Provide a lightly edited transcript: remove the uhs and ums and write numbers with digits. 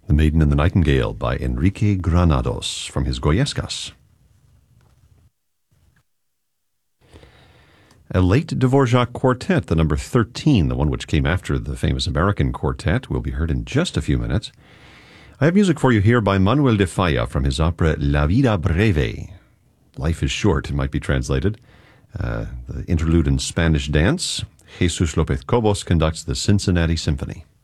The Maiden and the Nightingale by Enrique Granados from his Goyescas. A late Dvorak quartet, the number 13, the one which came after the famous American quartet, will be heard in just a few minutes. I have music for you here by Manuel de Falla from his opera La Vida Breve. Life is short, it might be translated. The interlude in Spanish dance. Jesus Lopez Cobos conducts the Cincinnati Symphony.